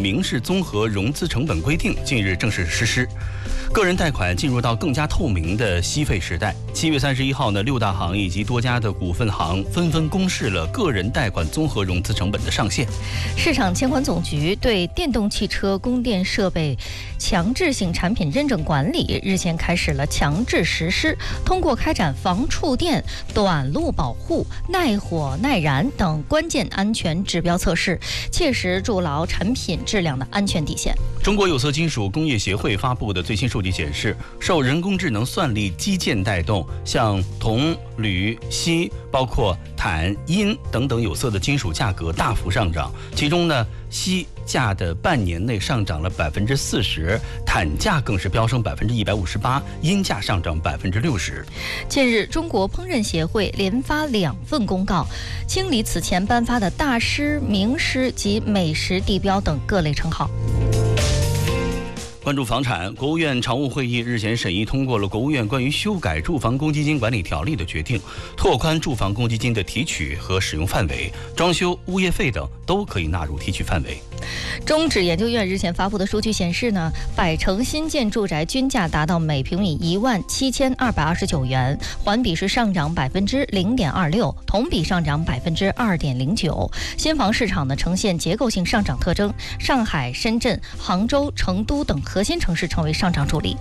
民事综合融资成本规定近日正式实施，个人贷款进入到更加透明的息费时代。7月31号呢，6大行以及多家的股份行纷纷公示了个人贷款综合融资成本的上限。 市场监管总局对电动汽车供电设备强制性产品认证管理日前开始了强制实施，通过开展防触电、短路保护、耐火耐燃等关键安全指标测试，切实筑牢产品质量的安全底线。 中国有色金属工业协会发布的最新数据显示，受人工智能算力基建带动，像铜、铝、锡，包括钽、铟等等有色的金属价格大幅上涨。其中呢，锡价的半年内上涨了40%，钽价更是飙升158%，铟价上涨60%。 近日，中国烹饪协会连发2份公告，清理此前颁发的大师、名师及美食地标等各类称号。 关注房产，国务院常务会议日前审议通过了国务院关于修改住房公积金管理条例的决定，拓宽住房公积金的提取和使用范围，装修、物业费等都可以纳入提取范围。 中指研究院日前发布的数据显示呢，百城新建住宅均价达到每平米17229元，环比是上涨0.26%，同比上涨2.09%。新房市场呢呈现结构性上涨特征，上海、深圳、杭州、成都等核心城市成为上涨主力。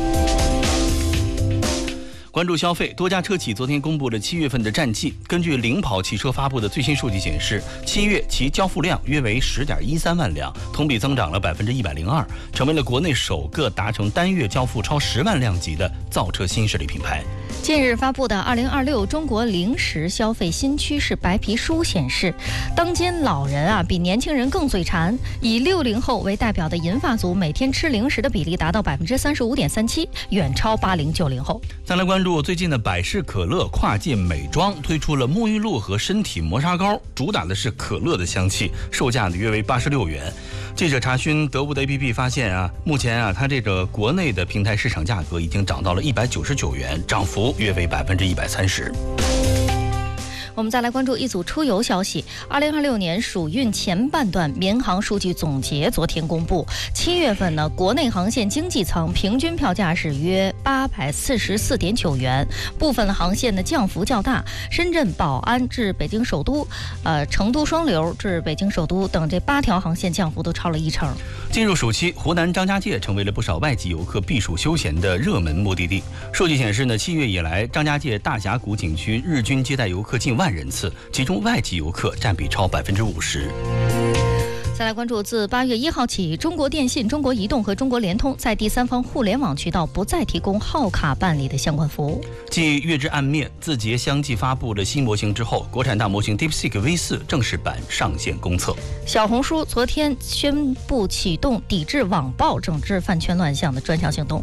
关注消费，多家车企昨天公布了7月份的战绩。根据领跑汽车发布的最新数据显示，7月其交付量约为10.13万辆，同比增长了102%，成为了国内首个达成单月交付超10万辆级的造车新势力品牌。 近日发布的2026中国零食消费新趋势白皮书显示，当今老人比年轻人更嘴馋，以60后为代表的银发族每天吃零食的比例达到35.37%，远超80、90后。 再来关注最近的百事可乐跨界美妆推出了沐浴露和身体磨砂膏，主打的是可乐的香气，售价呢约为86元。记者查询得物的 APP 发现目前它这个国内的平台市场价格已经涨到了199元，涨幅约为130%。 我们再来关注一组出游消息。2026年暑运前半段民航数据总结昨天公布，7月份呢，国内航线经济舱平均票价是约844.9元，部分航线的降幅较大。深圳宝安至北京首都，成都双流至北京首都等这8条航线降幅都超了1成。 进入暑期，湖南张家界成为了不少外籍游客避暑休闲的热门目的地。数据显示呢，7月以来，张家界大峡谷景区日均接待游客近万人次，其中外籍游客占比超50%。 再来关注，自8月1号起，中国电信、中国移动和中国联通在第三方互联网渠道不再提供号卡办理的相关服务。 继月之暗面、字节相继发布了新模型之后，国产大模型 DeepSeek V4正式版上线公测。小红书昨天宣布启动抵制网暴、整治饭圈乱象的专项行动。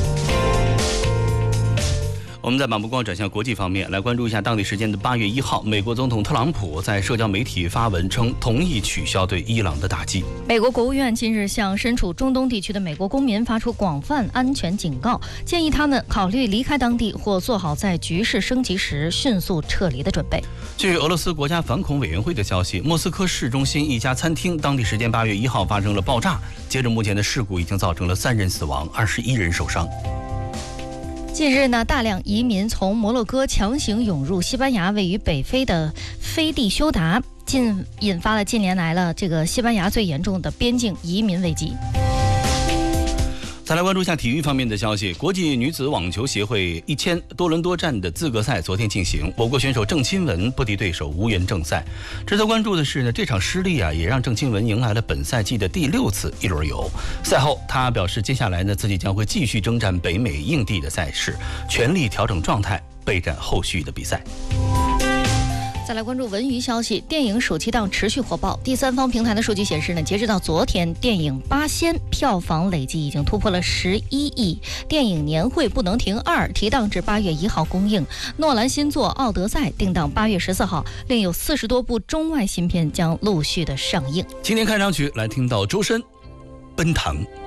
我们再把目光转向国际方面，来关注一下当地时间的8月1号，美国总统特朗普在社交媒体发文称同意取消对伊朗的打击。美国国务院近日向身处中东地区的美国公民发出广泛安全警告，建议他们考虑离开当地或做好在局势升级时迅速撤离的准备。据俄罗斯国家反恐委员会的消息，莫斯科市中心一家餐厅当地时间8月1号发生了爆炸，截至目前的事故已经造成了3人死亡，21人受伤。近日呢，大量移民从摩洛哥强行涌入西班牙位于北非的飞地休达，引发了近年来这个西班牙最严重的边境移民危机。再来关注一下体育方面的消息，国际女子网球协会1000多伦多站的资格赛昨天进行，我国选手郑钦文不敌对手无缘正赛。值得关注的是呢，这场失利也让郑钦文迎来了本赛季的第6次一轮游。赛后他表示，接下来呢自己将会继续征战北美硬地的赛事，全力调整状态，备战后续的比赛。再来关注文娱消息，电影暑期档持续火爆。第三方平台的数据显示呢，截止到昨天，电影《八仙》票房累计已经突破了11亿。电影《年会不能停2》提档至8月1号公映。诺兰新作《奥德赛》定档8月14号，另有40多部中外新片将陆续的上映。今天开场曲来听到周深《奔腾》。